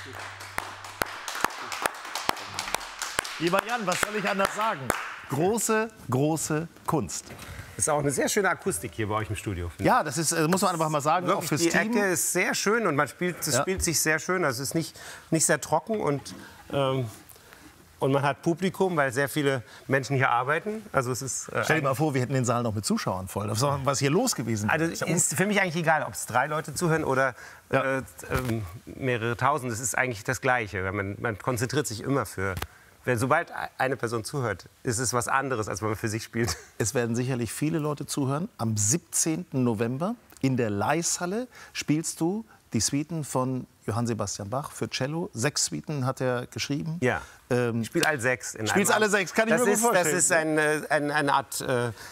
Lieber Jan, was soll ich anders sagen? Große, große Kunst. Das ist auch eine sehr schöne Akustik hier bei euch im Studio. Ja, das ist, muss man einfach mal sagen, wirklich, auch fürs die Team. Ecke ist sehr schön und es spielt sich sehr schön. Also es ist nicht sehr trocken und man hat Publikum, weil sehr viele Menschen hier arbeiten. Also es ist, Stell dir mal vor, wir hätten den Saal noch mit Zuschauern voll. Das ist doch, was hier los gewesen wäre. Also ist für mich eigentlich egal, ob es 3 Leute zuhören oder mehrere Tausend. Es ist eigentlich das Gleiche. Man konzentriert sich immer für... Sobald eine Person zuhört, ist es was anderes, als wenn man für sich spielt. Es werden sicherlich viele Leute zuhören. Am 17. November in der Laeiszhalle spielst du die Suiten von Johann Sebastian Bach für Cello. 6 Suiten hat er geschrieben. Ja, ich spiele alle 6. Spielst alle 6, kann ich mir gut vorstellen. Das ist eine Art,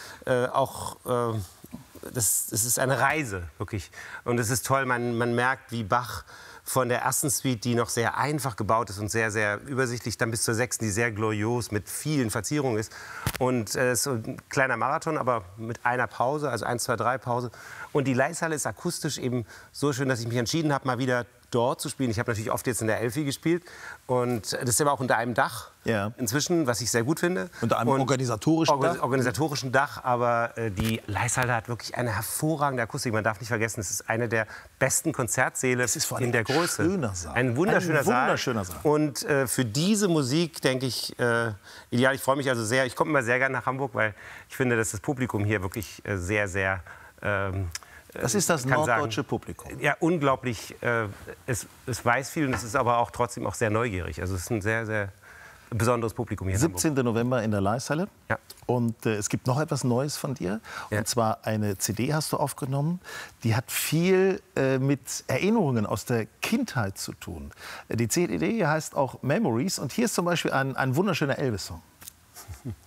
das ist eine Reise, wirklich. Und es ist toll, man merkt, wie Bach von der ersten Suite, die noch sehr einfach gebaut ist und sehr, sehr übersichtlich, dann bis zur 6., die sehr glorios mit vielen Verzierungen ist. Und es ist so ein kleiner Marathon, aber mit einer Pause, also 1, 2, 3 Pause. Und die Laeiszhalle ist akustisch eben so schön, dass ich mich entschieden habe, mal wieder dort zu spielen. Ich habe natürlich oft jetzt in der Elfi gespielt und das ist aber auch unter einem Dach inzwischen, was ich sehr gut finde. Unter einem organisatorischen Dach, aber die Laeiszhalle hat wirklich eine hervorragende Akustik. Man darf nicht vergessen, es ist eine der besten Konzertsäle in der Größe. Ein wunderschöner Saal. Und für diese Musik denke ich, ideal. Ich freue mich also sehr. Ich komme immer sehr gerne nach Hamburg, weil ich finde, dass das Publikum hier wirklich sehr, sehr... Das ist das norddeutsche Publikum. Ja, unglaublich. Es weiß viel und es ist aber auch trotzdem auch sehr neugierig. Also es ist ein sehr, sehr besonderes Publikum hier in 17. Hamburg. November in der Laeiszhalle. Ja. Und es gibt noch etwas Neues von dir. Ja. Und zwar eine CD hast du aufgenommen. Die hat viel mit Erinnerungen aus der Kindheit zu tun. Die CD heißt auch Memories. Und hier ist zum Beispiel ein wunderschöner Elvis-Song.